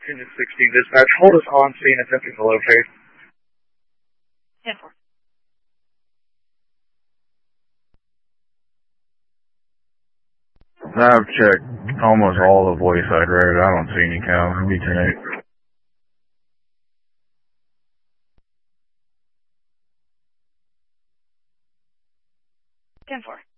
Unit 16 dispatch. Hold us on scene, attempting to locate. 10-4. I've checked almost all of Wayside Road. I don't see any cows. It'll be 10-8. 10-4.